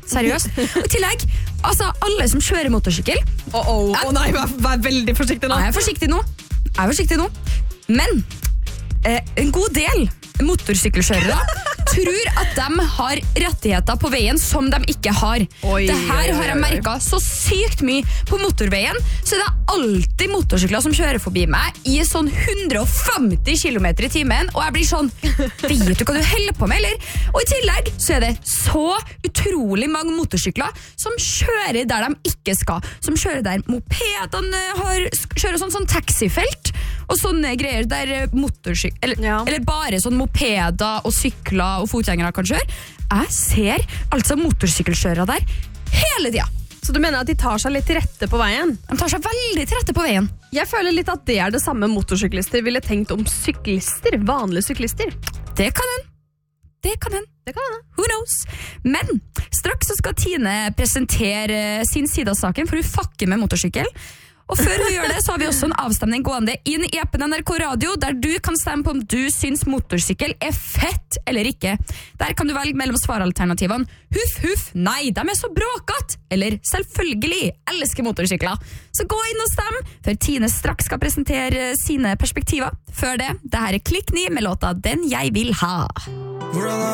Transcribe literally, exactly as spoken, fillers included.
seriøst. Og i tillegg, altså alle som kjører motorsykkel. Åh, oh, oh. oh, nei, vær, vær veldig forsiktig nå. Jeg er forsiktig nå. Jeg er forsiktig nå. Men eh, en god del motorsykkelsjørere tror at de har rettigheter på veien som de ikke har. Oi, det her har jeg merket så sykt mye på motorveien, så det er alltid motorsykler som kjører forbi meg i sånn hundre og femti kilometer i timen, og jeg blir sånn, vet du hva du holder på med, eller? Og i tillegg så er det så utrolig mange motorsykler som kjører der de ikke skal, som kjører der mopedene har, kjører sånn, sånn taxifelt, og sånne greier der motorsyk eller, ja. eller bare sånn mopeder og sykler og fotgjengere kan kjøre. Jeg ser altså motorsykkelsjørere der hele tida. Så du mener at de tar seg litt til rette på veien? De tar seg veldig til rette på veien. Jeg føler litt at det er det samme motorsyklister ville tenkt om syklister, vanlige syklister. Det kan en. Det kan en. Det kan en. Who knows? Men straks så skal Tine presentere sin side av saken, for hun fucker med motorsykkel. Og før hun gjør det, så har vi også en avstemning gående inn i appen N R K Radio, der du kan stemme på om du syns motorsykkel er fett eller ikke. Der kan du velge mellom svaralternativene huff, huff, nei, de er så bråkat, eller selvfølgelig, elsker motorsykler. Så gå inn og stem, før Tine straks skal presentere sine perspektiver. Før det, det her er Klikk ni med låta Den jeg vil ha.